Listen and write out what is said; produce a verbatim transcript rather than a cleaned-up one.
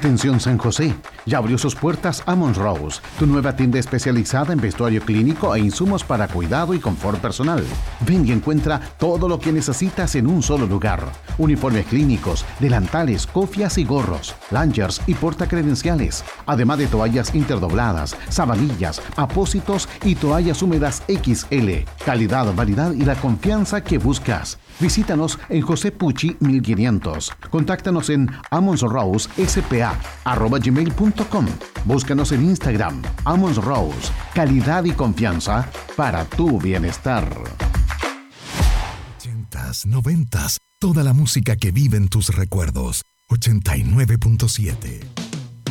Atención San José, ya abrió sus puertas Ammons Rose, tu nueva tienda especializada en vestuario clínico e insumos para cuidado y confort personal. Ven y encuentra todo lo que necesitas en un solo lugar. Uniformes clínicos, delantales, cofias y gorros, lanyards y portacredenciales, además de toallas interdobladas, sabanillas, apósitos y toallas húmedas equis ele. Calidad, variedad y la confianza que buscas. Visítanos en José Pucci mil quinientos. Contáctanos en ammonsrosespa arroba gmail punto com. Búscanos en Instagram, Ammons Rose. Calidad y confianza para tu bienestar. ochentas, noventas, toda la música que vive en tus recuerdos. ochenta y nueve punto siete.